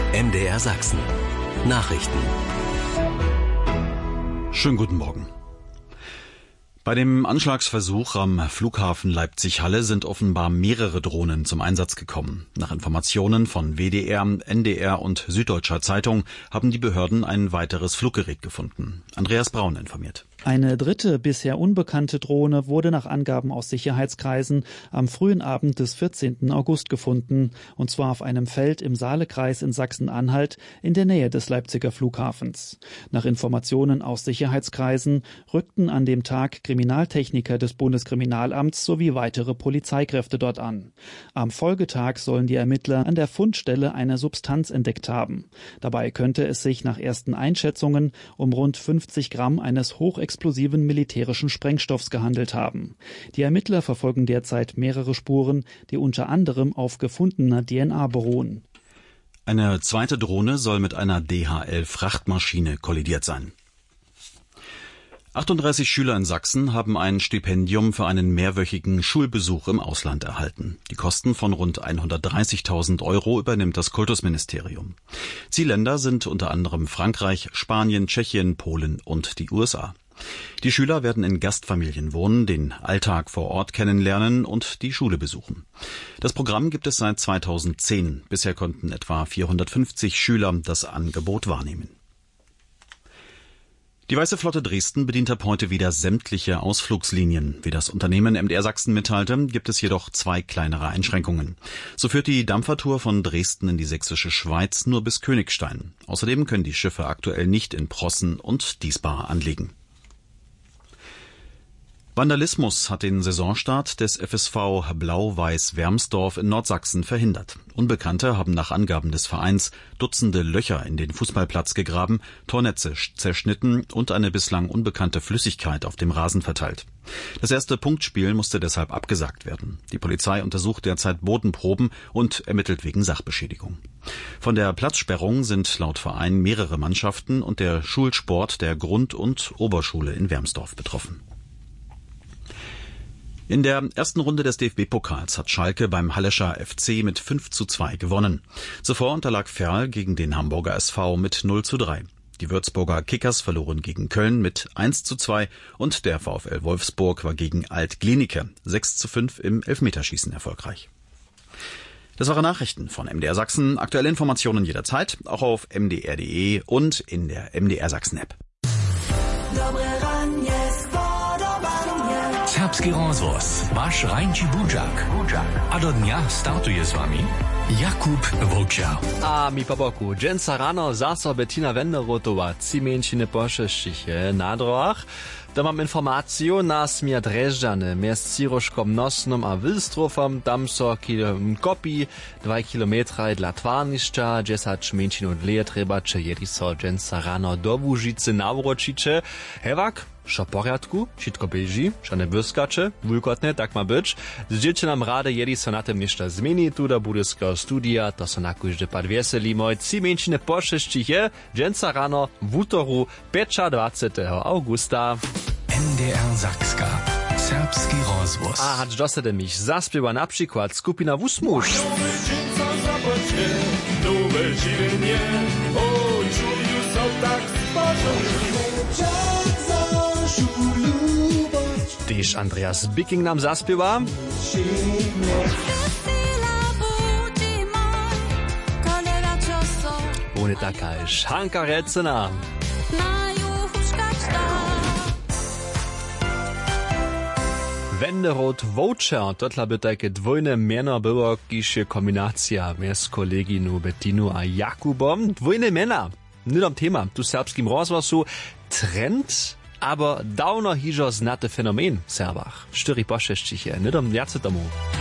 MDR Sachsen. Nachrichten. Schönen guten Morgen. Bei dem Anschlagsversuch am Flughafen Leipzig-Halle sind offenbar mehrere Drohnen zum Einsatz gekommen. Nach Informationen von WDR, NDR und Süddeutscher Zeitung haben die Behörden ein weiteres Fluggerät gefunden. Andreas Braun informiert. Eine dritte, bisher unbekannte Drohne wurde nach Angaben aus Sicherheitskreisen am frühen Abend des 14. August gefunden, und zwar auf einem Feld im Saalekreis in Sachsen-Anhalt in der Nähe des Leipziger Flughafens. Nach Informationen aus Sicherheitskreisen rückten an dem Tag Kriminaltechniker des Bundeskriminalamts sowie weitere Polizeikräfte dort an. Am Folgetag sollen die Ermittler an der Fundstelle eine Substanz entdeckt haben. Dabei könnte es sich nach ersten Einschätzungen um rund 50 Gramm eines hochexplosiven militärischen Sprengstoffs gehandelt haben. Die Ermittler verfolgen derzeit mehrere Spuren, die unter anderem auf gefundener DNA beruhen. Eine zweite Drohne soll mit einer DHL-Frachtmaschine kollidiert sein. 38 Schüler in Sachsen haben ein Stipendium für einen mehrwöchigen Schulbesuch im Ausland erhalten. Die Kosten von rund 130.000 € übernimmt das Kultusministerium. Zielländer sind unter anderem Frankreich, Spanien, Tschechien, Polen und die USA. Die Schüler werden in Gastfamilien wohnen, den Alltag vor Ort kennenlernen und die Schule besuchen. Das Programm gibt es seit 2010. Bisher konnten etwa 450 Schüler das Angebot wahrnehmen. Die Weiße Flotte Dresden bedient ab heute wieder sämtliche Ausflugslinien. Wie das Unternehmen MDR Sachsen mitteilte, gibt es jedoch 2 kleinere Einschränkungen. So führt die Dampfertour von Dresden in die sächsische Schweiz nur bis Königstein. Außerdem können die Schiffe aktuell nicht in Prossen und Diesbar anlegen. Vandalismus hat den Saisonstart des FSV Blau-Weiß Wermsdorf in Nordsachsen verhindert. Unbekannte haben nach Angaben des Vereins Dutzende Löcher in den Fußballplatz gegraben, Tornetze zerschnitten und eine bislang unbekannte Flüssigkeit auf dem Rasen verteilt. Das erste Punktspiel musste deshalb abgesagt werden. Die Polizei untersucht derzeit Bodenproben und ermittelt wegen Sachbeschädigung. Von der Platzsperrung sind laut Verein mehrere Mannschaften und der Schulsport der Grund- und Oberschule in Wermsdorf betroffen. In der ersten Runde des DFB-Pokals hat Schalke beim Hallescher FC mit 5:2 gewonnen. Zuvor unterlag Ferl gegen den Hamburger SV mit 0:3. Die Würzburger Kickers verloren gegen Köln mit 1:2 und der VfL Wolfsburg war gegen Alt-Glienicke 6:5 im Elfmeterschießen erfolgreich. Das waren Nachrichten von MDR Sachsen. Aktuelle Informationen jederzeit, auch auf mdr.de und in der MDR Sachsen-App. Serbski rozhlas, váš Rajnči Budžak. A do dňa startuje s vami Jakub Vovčar. A mi po boku dženca rano zase Bettina Wenderotová cimenčine pošeščiche na droch. Da mam informaciju na smjer Drežďane, mjest Ciroškom Nosnom a Vilstrofom, tam so kopi 2 kilometra dla tvarnišća, 10 menšinu dlje treba, če jedi so dženca rano do Vúžice navročiče. Hevak, šo porядku, šitko beži, šo ne vyskače, vulkotne, tak ma byč. Zdječe nam rade jedi so na tem ništa zmeni, tu da budesko studija, to so nakužde pad veseli moj cimenčine pošeščiche, dženca rano v útoru 25. augusta. MDR Sakska. Serbski rozhlas. A hač dosede miś zaspiewa na przykład skupina Wusmusz. Tyż Andreas Bicking nam zaspiewa. Ohne taka Hanka Recena. Wenderot Voucher, dotla by takie dwojne miano było, kiż kombinacja z koleginu Bettinu a Jakubom. Dwojne miana. Nidom tema, tu serbskim rozhlasu trend, aber dawno hižo znate fenomen v Serbach. 4 pošeščiche, nidom jace tomu.